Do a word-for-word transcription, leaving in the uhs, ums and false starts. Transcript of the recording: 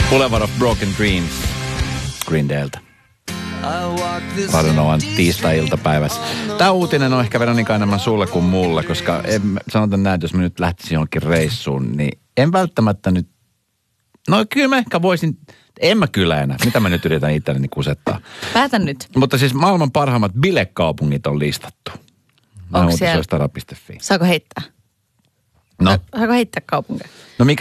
Boulevard of Broken Dreams Green Dayltä. Radionovan tiistai-iltapäivässä. Tämä uutinen on ehkä Veronika enemmän sulle kuin mulle, koska en, sanotaan näin, että jos mä nyt lähtisin johonkin reissuun, niin en välttämättä nyt, no kyllä mä ehkä voisin, en mä kyllä enää. Mitä mä nyt yritän itselleni kusettaa? Päätä nyt. Mutta siis maailman parhaimmat bilekaupungit on listattu. Onko siellä? Uutisoistara piste fi. Saako heittää? No. Saako heittää kaupunkeja? No mikä